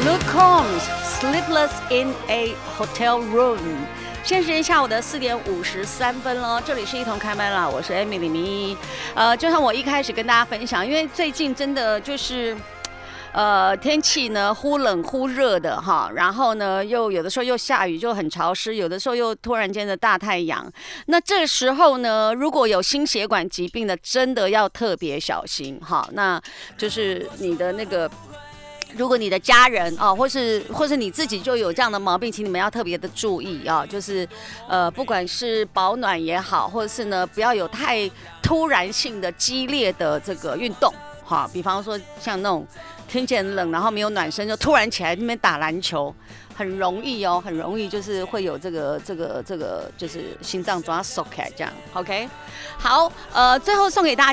Luke Combs Sleepless in a Hotel Room。现在时间下午的4点53分了，这里是一同开麦啦，我是 Amy 李明一。就像我一开始跟大家分享，因为最近真的就是天气呢忽冷忽热的哈，然后呢又有的时候又下雨，就很潮湿，有的时候又突然间的大太阳。那这时候呢，如果有心血管疾病的，真的要特别小心哈。那就是你的那个。如果你的家人哦，或是你自己就有这样的毛病，请你们要特别的注意啊，就是不管是保暖也好，或者是呢不要有太突然性的激烈的这个运动，哈，比方说像那种天气很冷，然后没有暖身就突然起来那边打篮球，很容易哦，很容易就是会有这个就是心脏抓缩开这样 ，OK？ 好，最后送给大家。